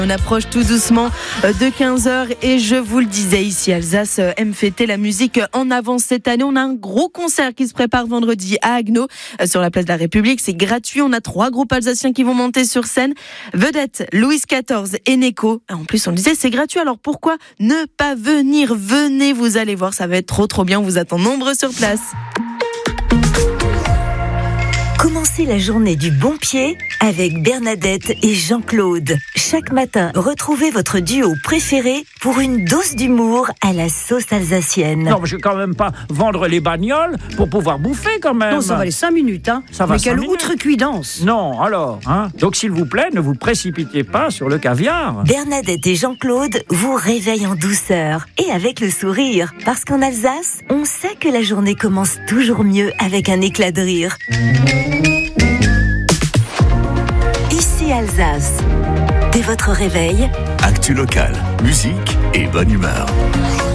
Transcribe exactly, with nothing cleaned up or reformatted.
On approche tout doucement de quinze heures et je vous le disais, ici Alsace aime fêter la musique en avance cette année. On a un gros concert qui se prépare vendredi à Haguenau sur la place de la République. C'est gratuit. On a trois groupes alsaciens qui vont monter sur scène. Vedette, Louis quatorze et Neko. En plus, on le disait, c'est gratuit. Alors pourquoi ne pas venir? Venez, vous allez voir, ça va être trop trop bien. On vous attend nombreux sur place. Commencez la journée du bon pied avec Bernadette et Jean-Claude. Chaque matin, retrouvez votre duo préféré pour une dose d'humour à la sauce alsacienne. Non, mais je vais quand même pas vendre les bagnoles pour pouvoir bouffer quand même. Non, ça va les cinq minutes, hein. Ça va mais quelle cinq minutes. outrecuidance. Non, alors, hein. Donc s'il vous plaît, ne vous précipitez pas sur le caviar. Bernadette et Jean-Claude vous réveillent en douceur et avec le sourire. Parce qu'en Alsace, on sait que la journée commence toujours mieux avec un éclat de rire. Ici Alsace. Dès votre réveil, Actu local, musique et bonne humeur.